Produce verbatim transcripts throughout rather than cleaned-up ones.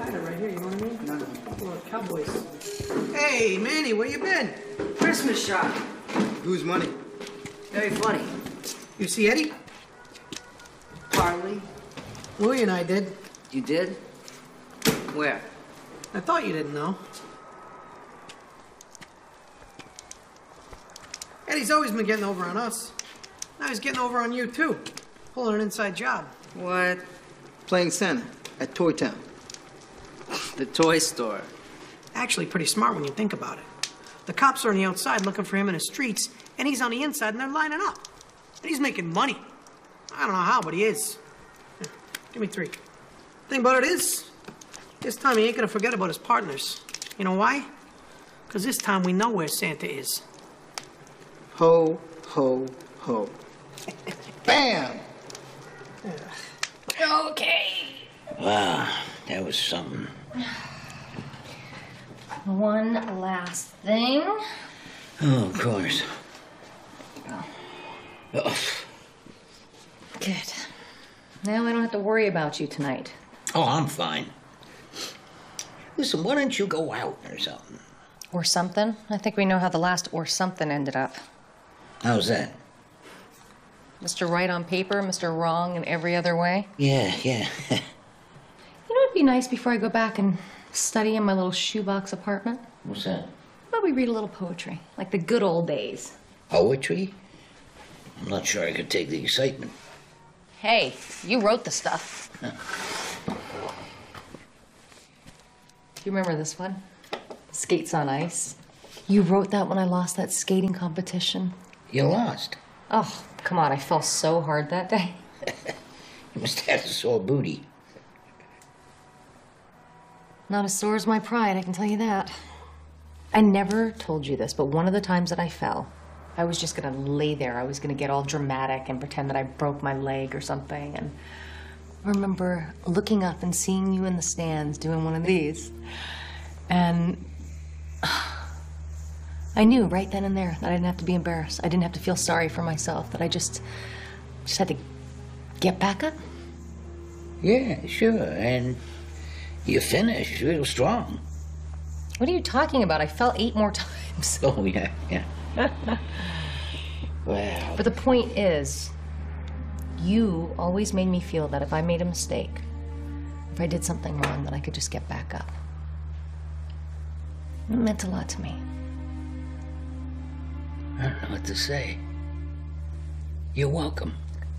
got it right here, you know what I mean? No, no. Well, Cowboys. Hey, Manny, where you been? Christmas shop. Whose money? Very funny. You see Eddie? Partly. Willie and I did. You did? Where? I thought you didn't know. Eddie's always been getting over on us. Now he's getting over on you, too. Pulling an inside job. What? Playing Santa at Toy Town. The toy store. Actually, pretty smart when you think about it. The cops are on the outside looking for him in the streets, and he's on the inside, and they're lining up. And he's making money. I don't know how, but he is. Here, give me three. Thing about it is, this time he ain't gonna forget about his partners. You know why? Because this time we know where Santa is. Ho, ho, ho. Bam! Okay. Wow, that was something. One last thing. Oh, of course. Oh. Good. Now I don't have to worry about you tonight. Oh, I'm fine. Listen, why don't you go out or something? Or something? I think we know how the last or something ended up. How's that? Mister Right on paper, Mister Wrong in every other way. Yeah, yeah. You know what'd be nice before I go back and study in my little shoebox apartment? What's that? How about we read a little poetry, like the good old days? Poetry? I'm not sure I could take the excitement. Hey, you wrote the stuff. Huh. Do you remember this one? Skates on Ice. You wrote that when I lost that skating competition. You lost? Oh, come on, I fell so hard that day. You must have a sore booty. Not as sore as my pride, I can tell you that. I never told you this, but one of the times that I fell, I was just gonna lay there. I was gonna get all dramatic and pretend that I broke my leg or something. And I remember looking up and seeing you in the stands doing one of these. And I knew right then and there that I didn't have to be embarrassed. I didn't have to feel sorry for myself, that I just, just had to get back up. Yeah, sure, and you finished real strong. What are you talking about? I fell eight more times. Oh, yeah, yeah. Well... But the point is, you always made me feel that if I made a mistake, if I did something wrong, that I could just get back up. It meant a lot to me. I don't know what to say. You're welcome.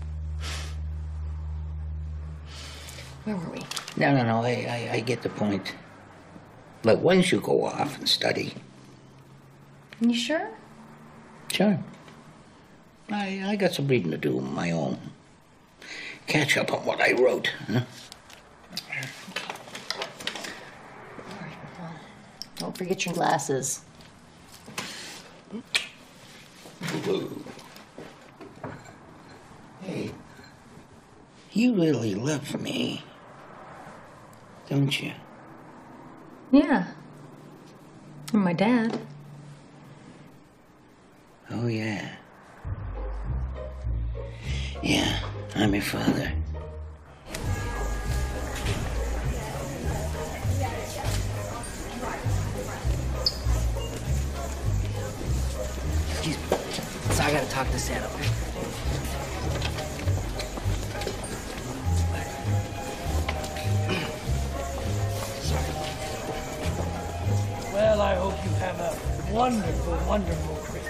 Where were we? No, no, no, I, I, I get the point. Look, why don't you go off and study? You sure? Sure. I, I got some reading to do of my own. Catch up on what I wrote, huh? Okay. All right, well, don't forget your glasses. Ooh. Hey, you really love me, don't you? Yeah. And my dad. Oh, yeah. Yeah, I'm your father. Excuse me. So I gotta talk to Santa. Well, I hope you have a wonderful, wonderful Christmas.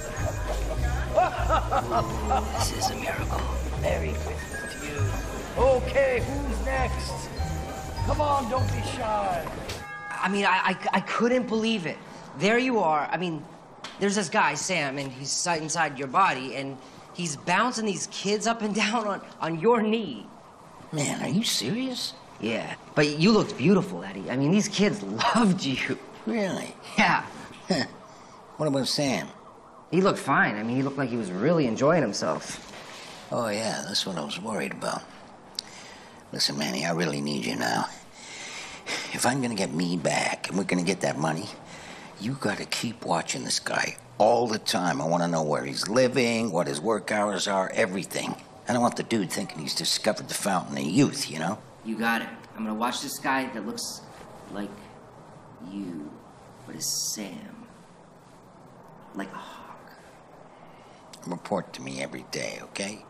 This is a miracle. Merry Christmas to you. Okay, who's next? Come on, don't be shy. I mean, I, I, I couldn't believe it. There you are. I mean, there's this guy, Sam, and he's inside your body, and he's bouncing these kids up and down on, on your knee. Man, are you serious? Yeah, but you looked beautiful, Eddie. I mean, these kids loved you. Really? Yeah. What about Sam? He looked fine. I mean, he looked like he was really enjoying himself. Oh, yeah, that's what I was worried about. Listen, Manny, I really need you now. If I'm gonna get me back and we're gonna get that money, you gotta keep watching this guy all the time. I wanna know where he's living, what his work hours are, everything. I don't want the dude thinking he's discovered the fountain of youth, you know? You got it. I'm gonna watch this guy that looks like you, but as Sam. Like a hawk. Report to me every day, okay?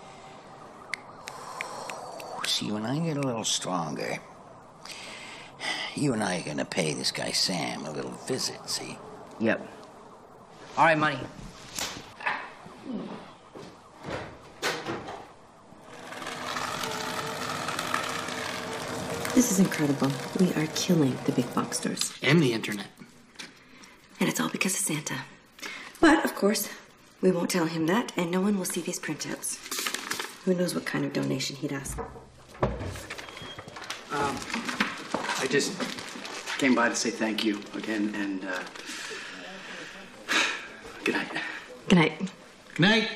See, when I get a little stronger, you and I are gonna pay this guy Sam a little visit, see? Yep. All right, money. This is incredible. We are killing the big box stores. And the internet. And it's all because of Santa. But, of course, we won't tell him that, and no one will see these printouts. Who knows what kind of donation he'd ask. Um, I just came by to say thank you again, and, uh, good night. Good night. Good night.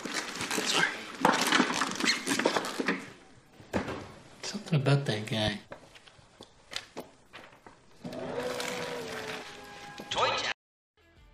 Sorry. Something about that guy.